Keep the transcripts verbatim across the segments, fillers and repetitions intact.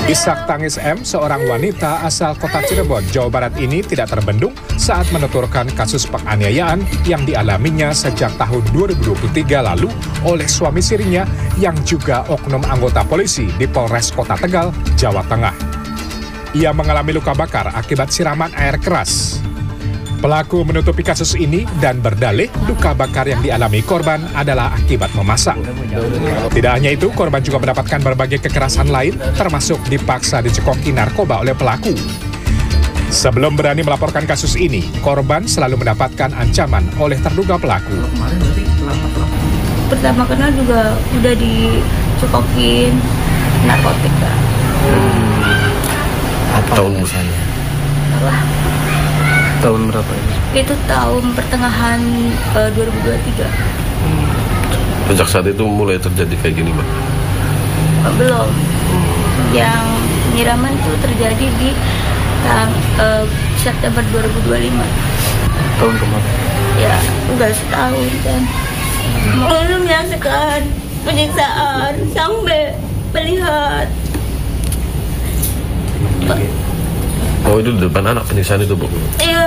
Isak tangis M, seorang wanita asal kota Cirebon, Jawa Barat ini tidak terbendung saat menuturkan kasus penganiayaan yang dialaminya sejak tahun dua ribu dua puluh tiga lalu oleh suami sirinya yang juga oknum anggota polisi di Polres Kota Tegal, Jawa Tengah. Ia mengalami luka bakar akibat siraman air keras. Pelaku menutupi kasus ini dan berdalih luka bakar yang dialami korban adalah akibat memasak. Tidak hanya itu, korban juga mendapatkan berbagai kekerasan lain, termasuk dipaksa dicekoki narkoba oleh pelaku. Sebelum berani melaporkan kasus ini, korban selalu mendapatkan ancaman oleh terduga pelaku. Pertama kenal juga udah dicekokin narkotika. Apa tahun misalnya? Salah. Tahun berapa ini? Itu tahun pertengahan uh, dua ribu dua puluh tiga. Hmm. Sejak saat itu mulai terjadi kayak gini, Mbak? Uh, belum. Yang penyiraman itu terjadi di uh, September dua ribu dua puluh lima. Tahun kemarin? Ya, udah setahun kan. Belum menyaksikan penyiksaan sampai melihat. Oh, itu di depan anak penyiksaan itu, Bu? Iya.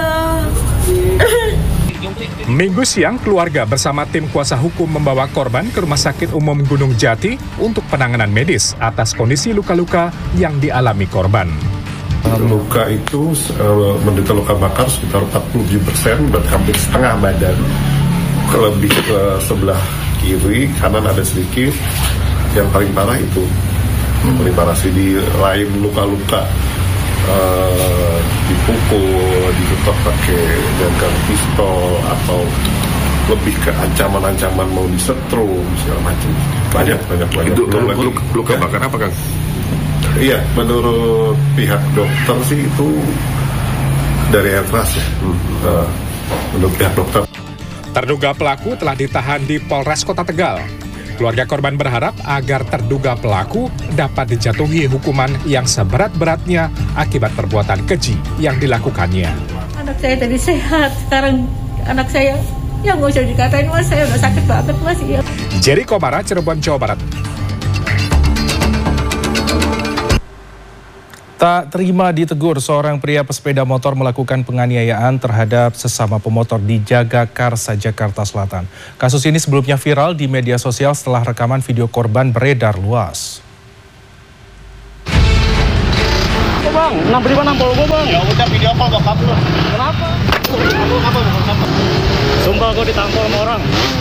Minggu siang, keluarga bersama tim kuasa hukum membawa korban ke Rumah Sakit Umum Gunung Jati untuk penanganan medis atas kondisi luka-luka yang dialami korban. Luka itu uh, menderita luka bakar sekitar empat puluh tujuh persen, berarti hampir setengah badan. Lebih ke sebelah kiri, kanan ada sedikit. Yang paling parah itu, hmm. paling parah sih di lain luka-luka. Uh, dipukul, ditutup pakai dengan pistol atau lebih ke ancaman-ancaman mau disetrum segala macam, banyak banyak banyak. Itu luka, luka, luka ya. Bakar apa, Kang? Iya, menurut pihak dokter sih itu dari air keras ya. Hmm. Uh, menurut pihak dokter. Terduga pelaku telah ditahan di Polres Kota Tegal. Keluarga korban berharap agar terduga pelaku dapat dijatuhi hukuman yang seberat-beratnya akibat perbuatan keji yang dilakukannya. Anak saya tadi sehat, sekarang anak saya yang nggak usah dikatain, mas, saya udah sakit banget, mas. Ya. Jerry Komara, Cirebon, Jawa Barat. Tak terima ditegur, seorang pria pesepeda motor melakukan penganiayaan terhadap sesama pemotor di Jagakarsa, Jakarta Selatan. Kasus ini sebelumnya viral di media sosial setelah rekaman video korban beredar luas. Oh bang, enam beri mana nampol gue bang? Ya udah video call bokap lu. Kenapa? Kenapa? Kenapa? Sumpah gue ditampol sama orang.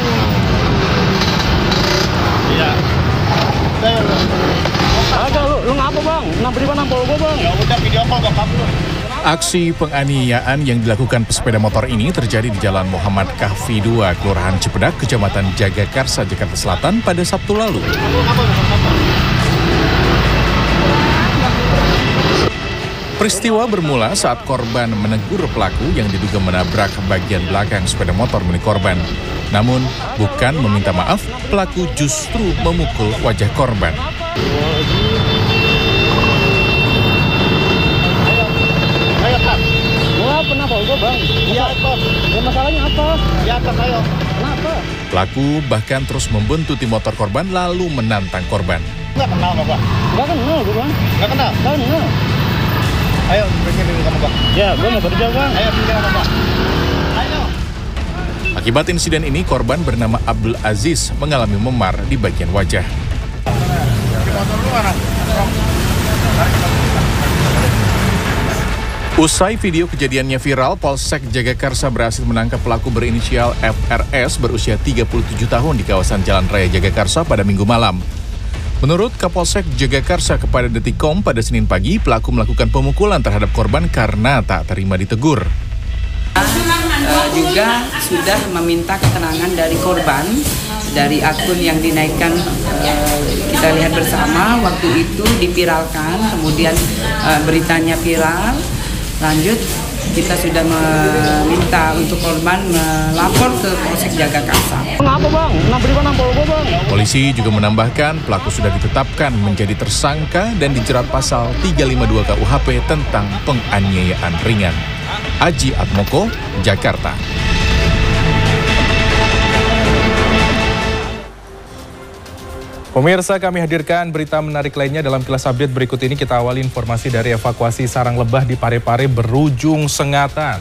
Iya. Saya ada lu, lu ngapa bang? Enam beri mana nampol gue bang? Ya udah video call bokap lu. Aksi penganiayaan yang dilakukan pesepeda motor ini terjadi di Jalan Muhammad Kahfi dua, Kelurahan Cipedak, Kecamatan Jagakarsa, Jakarta Selatan pada Sabtu lalu. Peristiwa bermula saat korban menegur pelaku yang diduga menabrak bagian belakang sepeda motor milik korban. Namun, bukan meminta maaf, pelaku justru memukul wajah korban. Ayo Pak, gua kenapa gua bang? Iya Pak, ya, masalahnya apa? Ya atas ayo. Kenapa? Pelaku bahkan terus membuntuti motor korban lalu menantang korban. Nggak kenal Pak? Nggak kenal gua bang. Nggak kenal? Nggak kenal. Ayo, pergi dulu kamu bang. Ya, gua mau kerja bang. Ayo pergi sama Pak. Ayo. Akibat insiden ini, korban bernama Abdul Aziz mengalami memar di bagian wajah. Usai video kejadiannya viral, Polsek Jagakarsa berhasil menangkap pelaku berinisial F R S berusia tiga puluh tujuh tahun di kawasan Jalan Raya Jagakarsa pada Minggu malam. Menurut Kapolsek Jagakarsa kepada Detikcom pada Senin pagi, pelaku melakukan pemukulan terhadap korban karena tak terima ditegur. Uh, juga sudah meminta keterangan dari korban dari akun yang dinaikkan, uh, kita lihat bersama waktu itu dipiralkan, kemudian uh, beritanya viral, lanjut kita sudah meminta untuk korban melapor ke Polsek Jagakarsa. Kenapa bang? Kenapa di mana nampol gua bang? Polisi juga menambahkan pelaku sudah ditetapkan menjadi tersangka dan dijerat pasal tiga lima dua K U H P tentang penganiayaan ringan. Aji Atmoko, Jakarta. Pemirsa, kami hadirkan berita menarik lainnya dalam Kilas Update berikut ini. Kita awali informasi dari evakuasi sarang lebah di Parepare berujung sengatan.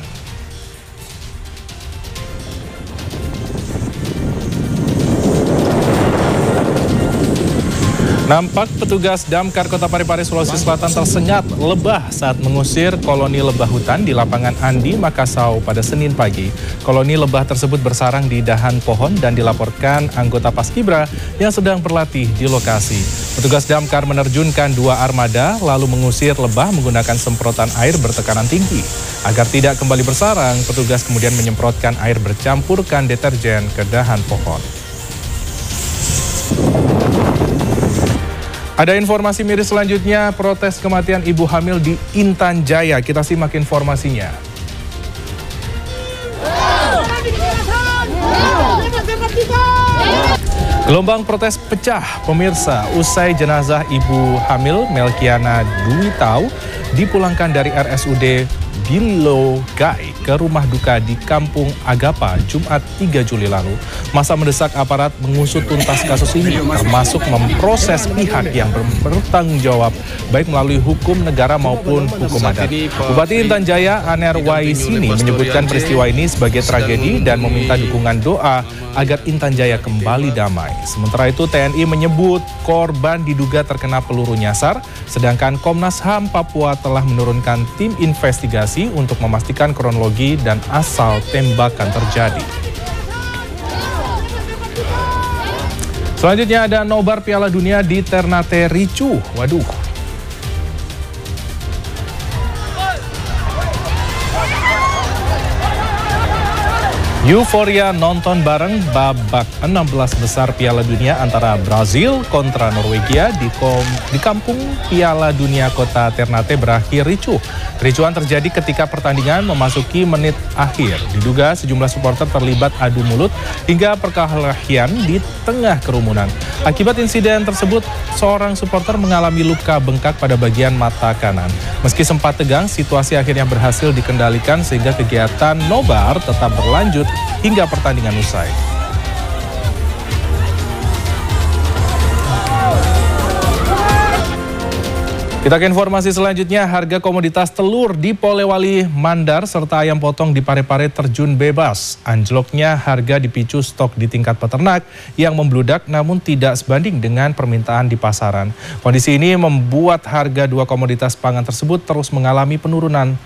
Nampak petugas Damkar Kota Parepare, Sulawesi Selatan tersengat lebah saat mengusir koloni lebah hutan di lapangan Andi, Makassau pada Senin pagi. Koloni lebah tersebut bersarang di dahan pohon dan dilaporkan anggota Paskibra yang sedang berlatih di lokasi. Petugas Damkar menerjunkan dua armada lalu mengusir lebah menggunakan semprotan air bertekanan tinggi. Agar tidak kembali bersarang, petugas kemudian menyemprotkan air bercampurkan deterjen ke dahan pohon. Ada informasi miris selanjutnya, protes kematian ibu hamil di Intan Jaya. Kita simak informasinya. Gelombang protes pecah, pemirsa, usai jenazah ibu hamil Melkiana Dwi Tau dipulangkan dari R S U D Bilogai ke rumah duka di Kampung Agapa Jumat tiga Juli lalu. Masa mendesak aparat mengusut tuntas kasus ini, termasuk memproses pihak yang bertanggung jawab baik melalui hukum negara maupun hukum adat. Bupati Intan Jaya Aner Waisini menyebutkan peristiwa ini sebagai tragedi dan meminta dukungan doa agar Intan Jaya kembali damai. Sementara itu T N I menyebut korban diduga terkena peluru nyasar, sedangkan Komnas H A M Papua telah menurunkan tim investigasi untuk memastikan kronologi dan asal tembakan terjadi. Selanjutnya ada nobar Piala Dunia di Ternate ricuh. Waduh. Euforia nonton bareng babak enam belas besar Piala Dunia antara Brazil kontra Norwegia di, kom, di kampung Piala Dunia Kota Ternate berakhir ricuh. Kericuhan terjadi ketika pertandingan memasuki menit akhir. Diduga sejumlah supporter terlibat adu mulut hingga perkelahian di tengah kerumunan. Akibat insiden tersebut, seorang supporter mengalami luka bengkak pada bagian mata kanan. Meski sempat tegang, situasi akhirnya berhasil dikendalikan sehingga kegiatan nobar tetap berlanjut hingga pertandingan usai. Kita ke informasi selanjutnya, harga komoditas telur di Polewali Mandar serta ayam potong di Parepare terjun bebas. Anjloknya harga dipicu stok di tingkat peternak yang membludak namun tidak sebanding dengan permintaan di pasaran. Kondisi ini membuat harga dua komoditas pangan tersebut terus mengalami penurunan